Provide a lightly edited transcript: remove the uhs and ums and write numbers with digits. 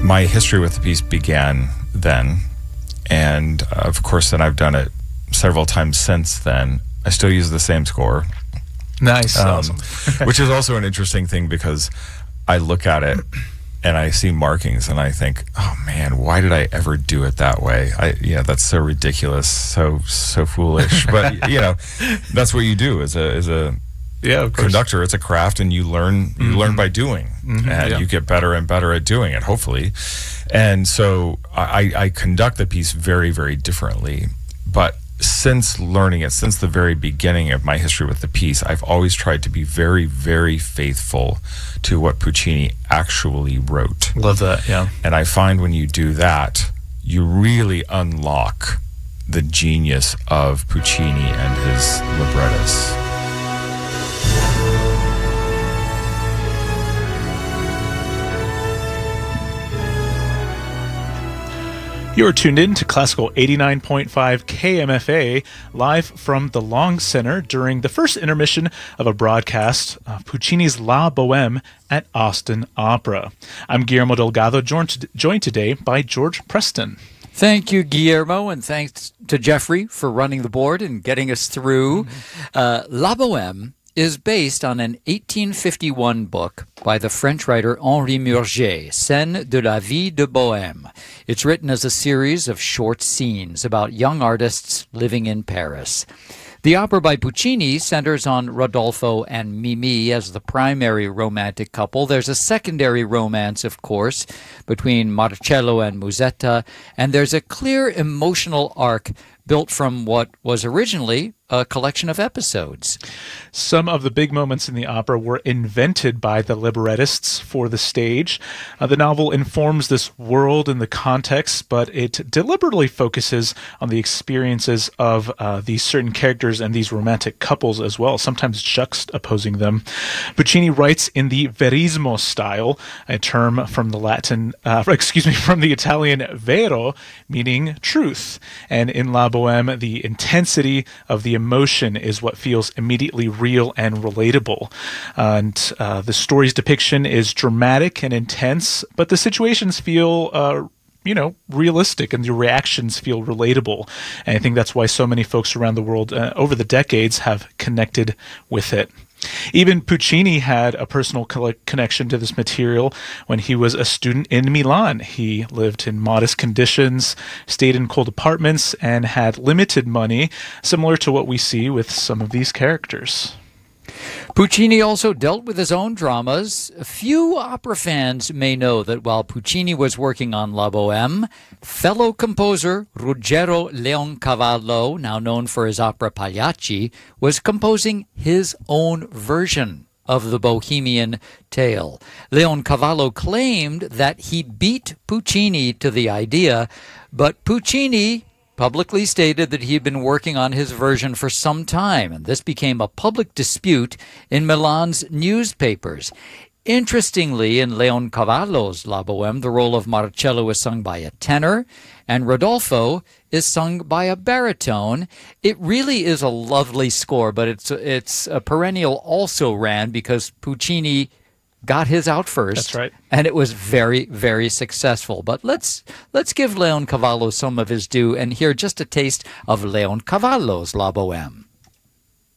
My history with the piece began then, and of course then I've done it several times since then. I still use the same score. Nice. Awesome. Which is also an interesting thing, because I look at it and I see markings and I think, oh man, why did I ever do it that way? That's so ridiculous, so foolish. But that's what you do as a conductor. It's a craft, and you learn by doing, and you get better and better at doing it, hopefully. And so I conduct the piece very, very differently. But since learning it, since the very beginning of my history with the piece, I've always tried to be very, very faithful to what Puccini actually wrote. Love that, yeah. And I find when you do that, you really unlock the genius of Puccini and his librettists. You're tuned in to Classical 89.5 KMFA, live from the Long Center during the first intermission of a broadcast of Puccini's La Bohème at Austin Opera. I'm Guillermo Delgado, joined today by George Preston. Thank you, Guillermo, and thanks to Jeffrey for running the board and getting us through. La Bohème is based on an 1851 book by the French writer Henri Murger, Scènes de la vie de Bohème. It's written as a series of short scenes about young artists living in Paris. The opera by Puccini centers on Rodolfo and Mimi as the primary romantic couple. There's a secondary romance, of course, between Marcello and Musetta, and there's a clear emotional arc built from what was originally a collection of episodes. Some of the big moments in the opera were invented by the librettists for the stage. The novel informs this world and the context, but it deliberately focuses on the experiences of these certain characters and these romantic couples as well, sometimes juxtaposing them. Puccini writes in the verismo style, a term from the from the Italian vero, meaning truth. And in La Bohème, the intensity of the emotion is what feels immediately real and relatable. And the story's depiction is dramatic and intense, but the situations feel realistic, and the reactions feel relatable. And I think that's why so many folks around the world over the decades have connected with it. Even Puccini had a personal connection to this material when he was a student in Milan. He lived in modest conditions, stayed in cold apartments, and had limited money, similar to what we see with some of these characters. Puccini also dealt with his own dramas. Few opera fans may know that while Puccini was working on La Bohème, fellow composer Ruggero Leoncavallo, now known for his opera Pagliacci, was composing his own version of the Bohemian tale. Leoncavallo claimed that he beat Puccini to the idea, but Puccini publicly stated that he had been working on his version for some time, and this became a public dispute in Milan's newspapers. Interestingly, in Leoncavallo's La Bohème, the role of Marcello is sung by a tenor, and Rodolfo is sung by a baritone. It really is a lovely score, but it's a perennial also ran because Puccini got his out first. That's right. And it was very, very successful. But let's give Leoncavallo some of his due and hear just a taste of Leoncavallo's La Bohème.